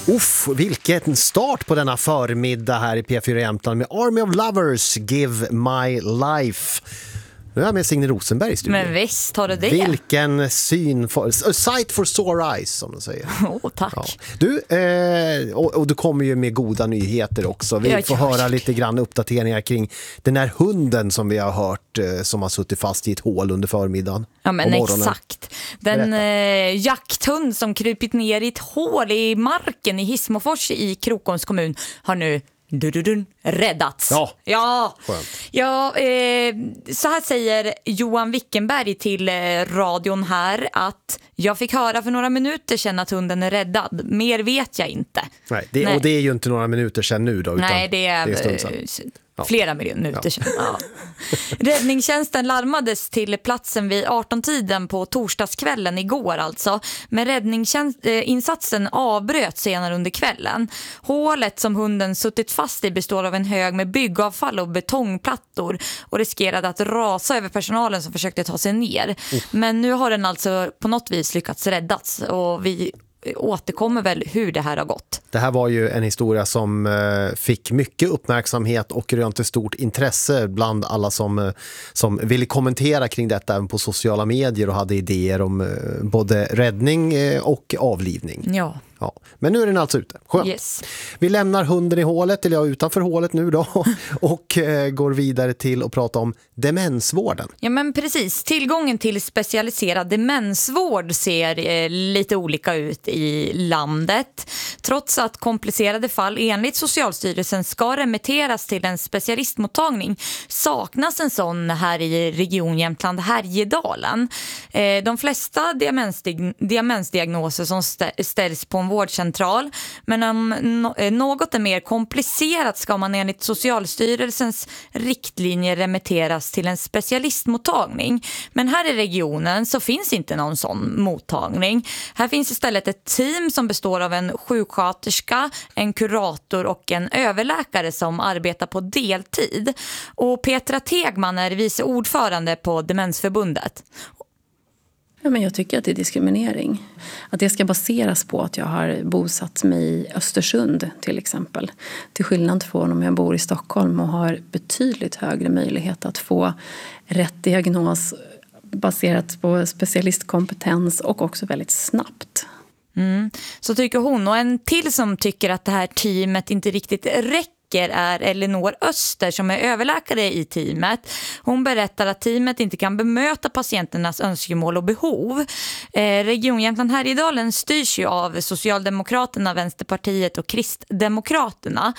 Vilken start på denna förmiddag här i P4 Jämtland med Army of Lovers, Give My Life. Nu är jag med Signe Rosenberg i studion. Men visst, har du det? Vilken syn, a sight for sore eyes som de säger. Tack. Ja. Du, och du kommer ju med goda nyheter också. Vi får höra lite grann uppdateringar kring den här hunden som vi har hört som har suttit fast i ett hål under förmiddagen. Ja, men exakt. Den jakthund som krypit ner i ett hål i marken i Hissmofors i Krokoms kommun har nu räddats. Ja. Så här säger Johan Wickenberg till radion här att jag fick höra för några minuter sedan att hunden är räddad. Mer vet jag inte. Nej. Och det är ju inte några minuter sedan nu då, utan nej, det är stund sedan. Flera minuter sedan. Ja. Räddningstjänsten larmades till platsen vid 18-tiden på torsdagskvällen igår alltså. Men räddningsinsatsen avbröt senare under kvällen. Hålet som hunden suttit fast i består av en hög med byggavfall och betongplattor och riskerade att rasa över personalen som försökte ta sig ner. Men nu har den alltså på något vis lyckats räddats och vi återkommer väl hur det här har gått. Det här var ju en historia som fick mycket uppmärksamhet och rönte stort intresse bland alla som ville kommentera kring detta även på sociala medier och hade idéer om både räddning och avlivning. Ja. Men nu är den alltså ute. Skönt. Yes. Vi lämnar hunden i hålet, eller utanför hålet nu då, och går vidare till att prata om demensvården. Ja, men precis. Tillgången till specialiserad demensvård ser lite olika ut i landet. Trots att komplicerade fall enligt Socialstyrelsen ska remitteras till en specialistmottagning saknas en sån här i region Jämtland Härjedalen. De flesta demensdiagnoser som ställs på en vårdcentral, men om något är mer komplicerat ska man enligt Socialstyrelsens riktlinjer remitteras till en specialistmottagning. Men här i regionen så finns inte någon sån mottagning. Här finns istället ett team som består av en sjuksköterska, en kurator och en överläkare som arbetar på deltid. Och Petra Tegman är vice ordförande på Demensförbundet. Ja, men jag tycker att det är diskriminering. Att det ska baseras på att jag har bosatt mig i Östersund till exempel. Till skillnad från om jag bor i Stockholm och har betydligt högre möjlighet att få rätt diagnos baserat på specialistkompetens och också väldigt snabbt. Så tycker hon. Och en till som tycker att det här teamet inte riktigt räcker är Elinor Öster som är överläkare i teamet. Hon berättar att teamet inte kan bemöta patienternas önskemål och behov. Region Jämtland Härjedalen styrs ju av Socialdemokraterna, Vänsterpartiet och Kristdemokraterna.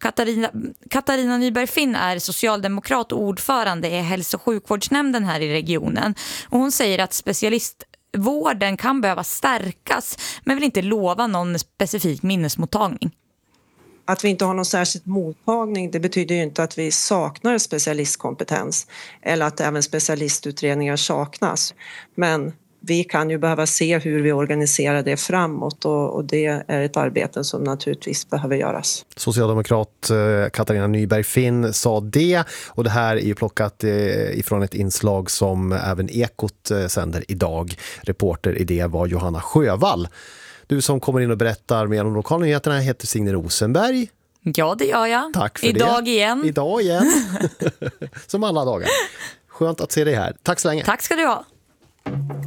Katarina Nyberg-Finn är socialdemokrat och ordförande i hälso- och sjukvårdsnämnden här i regionen. Och hon säger att specialistvården kan behöva stärkas men vill inte lova någon specifik minnesmottagning. Att vi inte har någon särskild mottagning, det betyder ju inte att vi saknar specialistkompetens eller att även specialistutredningar saknas. Men vi kan ju behöva se hur vi organiserar det framåt och det är ett arbete som naturligtvis behöver göras. Socialdemokrat Katarina Nyberg-Finn sa det, och det här är ju plockat ifrån ett inslag som även Ekot sänder idag. Reporter i det var Johanna Sjövall. Du som kommer in och berättar mer om lokalnyheterna heter Signe Rosenberg. Ja, det gör jag. Tack för Idag det. Igen. Idag igen. Som alla dagar. Skönt att se dig här. Tack så länge. Tack ska du ha.